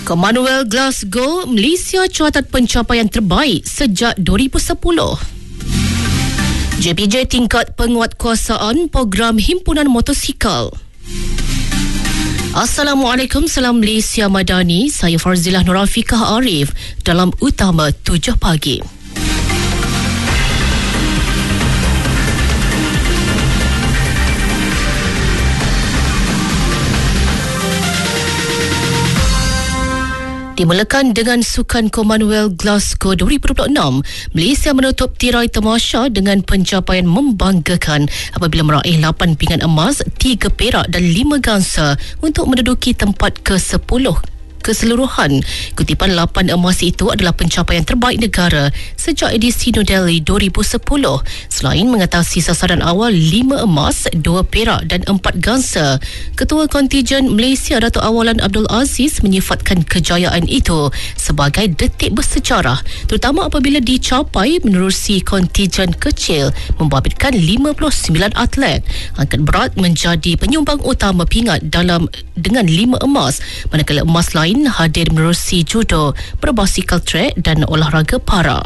Commonwealth Glasgow, Malaysia catat pencapaian terbaik sejak 2010. JPJ tingkat penguatkuasaan program himpunan motosikal. Assalamualaikum, salam Malaysia Madani. Saya Farzilah Nurafiqah Arif dalam Utama 7 pagi. Dimulakan dengan Sukan Commonwealth Glasgow 2026, Malaysia menutup tirai tamasya dengan pencapaian membanggakan apabila meraih 8 pingat emas, 3 perak dan 5 gangsa untuk menduduki tempat ke-10 keseluruhan. Kutipan 8 emas itu adalah pencapaian terbaik negara sejak edisi New Delhi 2010. Selain mengatasi sasaran awal 5 emas, 2 perak dan 4 gangsa, Ketua Kontijen Malaysia Datuk Awalan Abdul Aziz menyifatkan kejayaan itu sebagai detik bersejarah, terutama apabila dicapai menerusi kontijen kecil membabitkan 59 atlet. Angkat berat menjadi penyumbang utama pingat dengan 5 emas, manakala emas lain hadir menerusi judo, berbasikal trek dan olahraga para.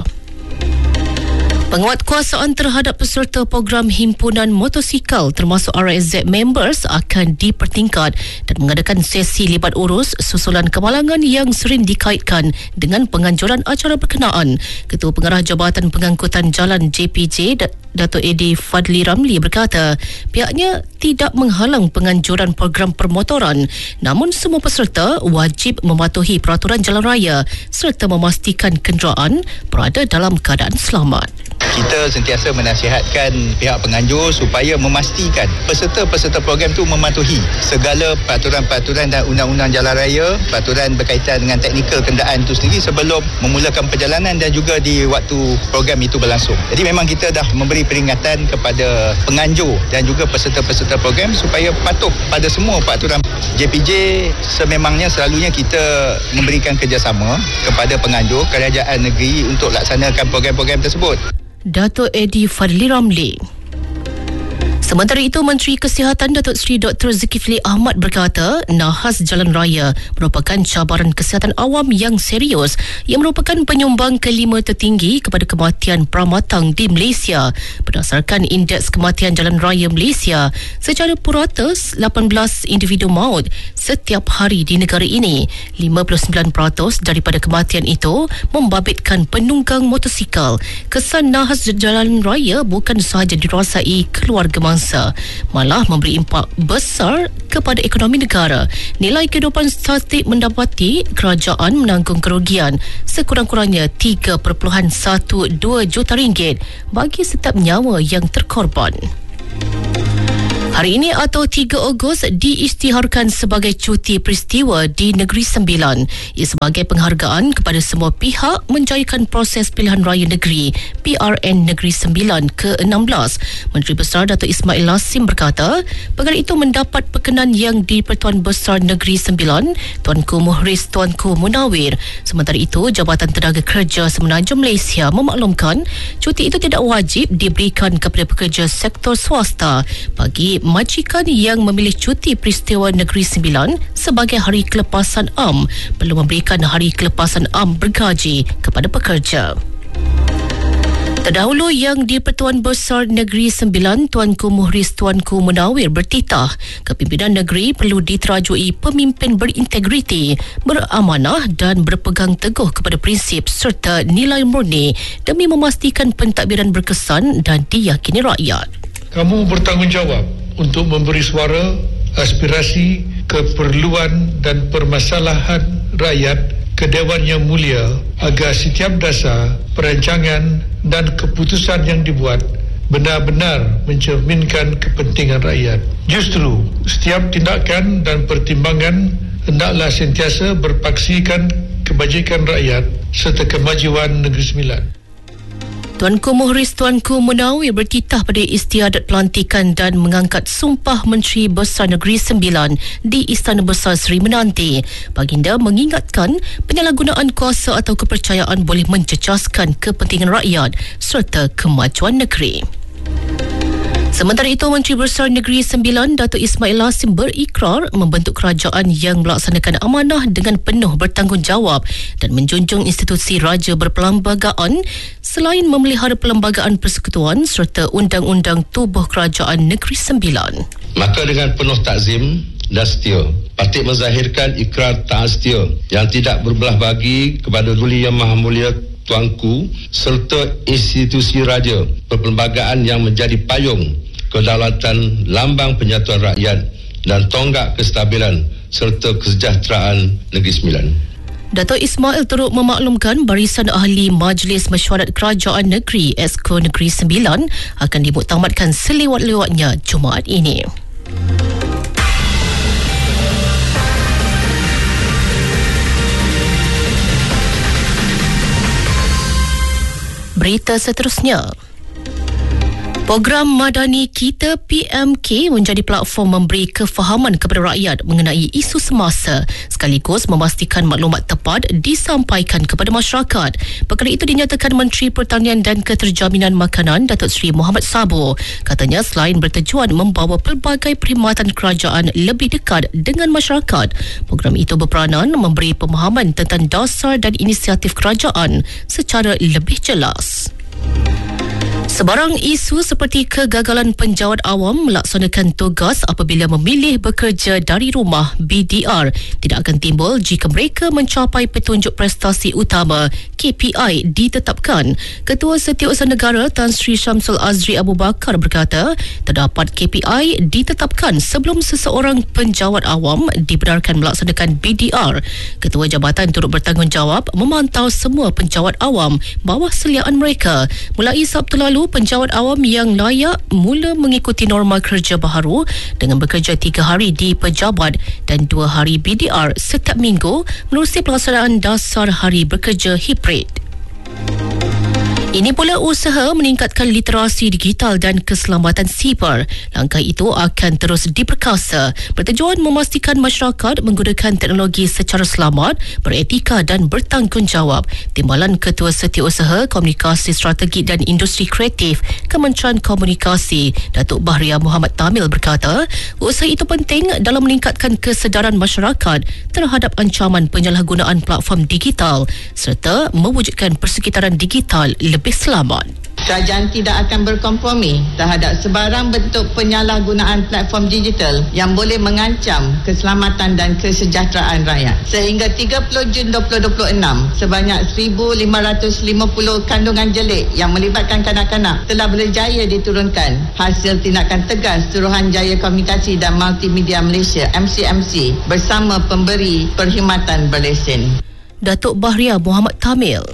Penguatkuasaan terhadap peserta program himpunan motosikal termasuk RSZ members akan dipertingkat dan mengadakan sesi libat urus susulan kemalangan yang sering dikaitkan dengan penganjuran acara berkenaan. Ketua Pengarah Jabatan Pengangkutan Jalan JPJ Dato' Edi Fadli Ramli berkata pihaknya tidak menghalang penganjuran program permotoran, namun semua peserta wajib mematuhi peraturan jalan raya serta memastikan kenderaan berada dalam keadaan selamat. Kita sentiasa menasihatkan pihak penganjur supaya memastikan peserta-peserta program itu mematuhi segala peraturan-peraturan dan undang-undang jalan raya, peraturan berkaitan dengan teknikal kenderaan itu sendiri sebelum memulakan perjalanan dan juga di waktu program itu berlangsung. Jadi memang kita dah memberi peringatan kepada penganjur dan juga peserta-peserta program supaya patuh pada semua peraturan. JPJ sememangnya selalunya kita memberikan kerjasama kepada penganjur kerajaan negeri untuk laksanakan program-program tersebut. Dato' Edi Fadli Ramli. Sementara itu, Menteri Kesihatan Datuk Seri Dr. Zulkifli Ahmad berkata nahas jalan raya merupakan cabaran kesihatan awam yang serius yang merupakan penyumbang kelima tertinggi kepada kematian pramatang di Malaysia. Berdasarkan Indeks Kematian Jalan Raya Malaysia, secara purata 18 individu maut setiap hari di negara ini. 59% daripada kematian itu membabitkan penunggang motosikal. Kesan nahas jalan raya bukan sahaja dirasai keluarga malah memberi impak besar kepada ekonomi negara. Nilai kehidupan statik mendapati kerajaan menanggung kerugian sekurang-kurangnya 3.12 juta ringgit bagi setiap nyawa yang terkorban. Hari ini atau 3 Ogos diisytiharkan sebagai cuti peristiwa di Negeri Sembilan. Ia sebagai penghargaan kepada semua pihak menjayakan proses pilihan raya negeri PRN Negeri Sembilan ke-16. Menteri Besar Datuk Ismail Lassim berkata, perkara itu mendapat perkenan yang di-Pertuan Besar Negeri Sembilan, Tuanku Muhriz Tuanku Munawir. Sementara itu, Jabatan Tenaga Kerja Semenanjung Malaysia memaklumkan cuti itu tidak wajib diberikan kepada pekerja sektor swasta bagi majikan yang memilih cuti peristiwa Negeri Sembilan sebagai hari kelepasan am perlu memberikan hari kelepasan am bergaji kepada pekerja. Terdahulu yang di-Pertuan Besar Negeri Sembilan Tuanku Muhriz Tuanku Munawir bertitah kepimpinan negeri perlu diterajui pemimpin berintegriti, beramanah dan berpegang teguh kepada prinsip serta nilai murni demi memastikan pentadbiran berkesan dan diyakini rakyat. Kamu bertanggungjawab untuk memberi suara, aspirasi, keperluan dan permasalahan rakyat ke Dewan Yang Mulia agar setiap dasar, perancangan dan keputusan yang dibuat benar-benar mencerminkan kepentingan rakyat. Justru, setiap tindakan dan pertimbangan hendaklah sentiasa berpaksikan kebajikan rakyat serta kemajuan Negeri Sembilan. Tuanku Muhriz Tuanku Munawir bertitah pada istiadat pelantikan dan mengangkat Sumpah Menteri Besar Negeri Sembilan di Istana Besar Seri Menanti. Baginda mengingatkan penyalahgunaan kuasa atau kepercayaan boleh mencecaskan kepentingan rakyat serta kemajuan negeri. Sementara itu, Menteri Besar Negeri Sembilan Datuk Ismail Lassim berikrar membentuk kerajaan yang melaksanakan amanah dengan penuh bertanggungjawab dan menjunjung institusi raja berperlembagaan selain memelihara perlembagaan persekutuan serta Undang-Undang Tubuh Kerajaan Negeri Sembilan. Maka dengan penuh takzim dan setia, Parti menzahirkan ikrar taat setia yang tidak berbelah bagi kepada Duli Yang Maha Mulia Tuanku serta institusi raja perperlembagaan yang menjadi payung kedaulatan, lambang penyatuan rakyat dan tonggak kestabilan serta kesejahteraan Negeri Sembilan. Datuk Ismail turut memaklumkan barisan ahli Majlis Mesyuarat Kerajaan Negeri Exco Negeri Sembilan akan dimuktamadkan selewat-lewatnya Jumaat ini. Berita seterusnya. Program Madani Kita PMK menjadi platform memberi kefahaman kepada rakyat mengenai isu semasa sekaligus memastikan maklumat tepat disampaikan kepada masyarakat. Perkara itu dinyatakan Menteri Pertanian dan Keterjaminan Makanan Datuk Seri Muhammad Sabo. Katanya selain bertujuan membawa pelbagai perkhidmatan kerajaan lebih dekat dengan masyarakat, program itu berperanan memberi pemahaman tentang dasar dan inisiatif kerajaan secara lebih jelas. Sebarang isu seperti kegagalan penjawat awam melaksanakan tugas apabila memilih bekerja dari rumah BDR tidak akan timbul jika mereka mencapai petunjuk prestasi utama KPI ditetapkan. Ketua Setiausaha Negara Tan Sri Syamsul Azri Abu Bakar berkata, terdapat KPI ditetapkan sebelum seseorang penjawat awam dibenarkan melaksanakan BDR. Ketua Jabatan turut bertanggungjawab memantau semua penjawat awam bawah seliaan mereka. Mulai Sabtu lalu, penjawat awam yang layak mula mengikuti norma kerja baharu dengan bekerja 3 hari di pejabat dan 2 hari BDR setiap minggu menerusi pelaksanaan dasar hari bekerja hibrid. Ini pula usaha meningkatkan literasi digital dan keselamatan siber. Langkah itu akan terus diperkasa bertujuan memastikan masyarakat menggunakan teknologi secara selamat, beretika dan bertanggungjawab. Timbalan Ketua Setiausaha Komunikasi Strategi dan Industri Kreatif Kementerian Komunikasi Datuk Bahria Muhammad Tamil berkata, usaha itu penting dalam meningkatkan kesedaran masyarakat terhadap ancaman penyalahgunaan platform digital serta mewujudkan persekitaran digital lebih selamat. Kerajaan tidak akan berkompromi terhadap sebarang bentuk penyalahgunaan platform digital yang boleh mengancam keselamatan dan kesejahteraan rakyat. Sehingga 30 Jun 2026, sebanyak 1,550 kandungan jelik yang melibatkan kanak-kanak telah berjaya diturunkan hasil tindakan tegas Suruhanjaya Komunikasi dan Multimedia Malaysia MCMC bersama pemberi perkhidmatan berlesen. Datuk Bahria Muhammad Tamil.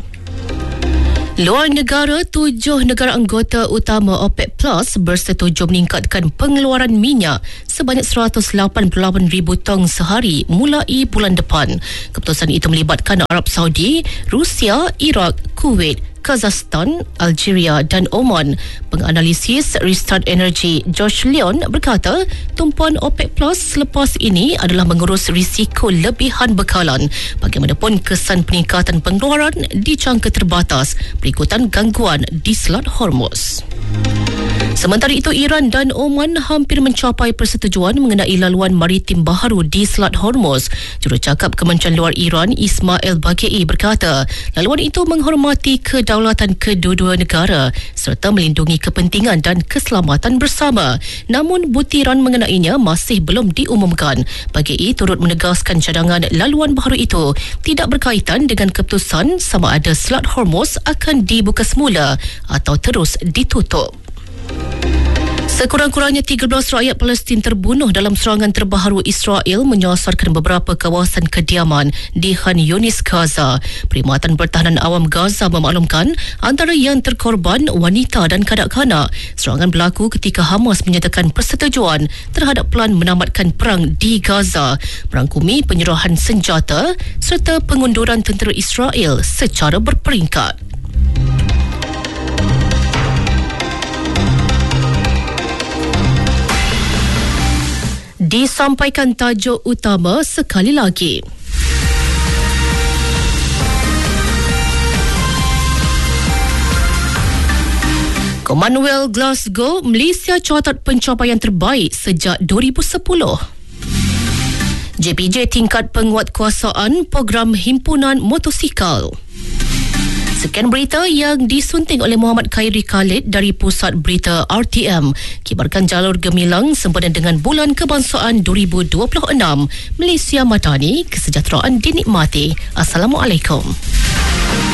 Luar negara, 7 negara anggota utama OPEC Plus bersetuju meningkatkan pengeluaran minyak sebanyak 188,000 tong sehari mulai bulan depan. Keputusan itu melibatkan Arab Saudi, Rusia, Iraq, Kuwait, Kazakhstan, Algeria dan Oman. Penganalisis Restart Energy Josh Leon berkata, tumpuan OPEC Plus selepas ini adalah mengurus risiko lebihan bekalan. Bagaimanapun, kesan peningkatan pengeluaran dijangka terbatas berikutan gangguan di Selat Hormuz. Sementara itu, Iran dan Oman hampir mencapai persetujuan mengenai laluan maritim baharu di Selat Hormuz. Jurucakap Kementerian Luar Iran Ismail Baghei berkata, laluan itu menghormati kedaulatan kedua-dua negara serta melindungi kepentingan dan keselamatan bersama. Namun, butiran mengenainya masih belum diumumkan. Baghei turut menegaskan cadangan laluan baharu itu tidak berkaitan dengan keputusan sama ada Selat Hormuz akan dibuka semula atau terus ditutup. Sekurang-kurangnya 13 rakyat Palestin terbunuh dalam serangan terbaharu Israel menyasarkan beberapa kawasan kediaman di Khan Yunis, Gaza. Perkhidmatan Pertahanan Awam Gaza memaklumkan antara yang terkorban wanita dan kanak-kanak. Serangan berlaku ketika Hamas menyatakan persetujuan terhadap pelan menamatkan perang di Gaza, merangkumi penyerahan senjata serta pengunduran tentera Israel secara berperingkat. Disampaikan tajuk utama sekali lagi. Commonwealth Glasgow, Malaysia catat pencapaian terbaik sejak 2010. JPJ tingkat penguatkuasaan program himpunan motosikal. Sekian berita yang disunting oleh Muhammad Khairi Khalid dari Pusat Berita RTM. Kibarkan jalur gemilang sempena dengan Bulan Kebangsaan 2026. Malaysia Madani, kesejahteraan dinikmati. Assalamualaikum.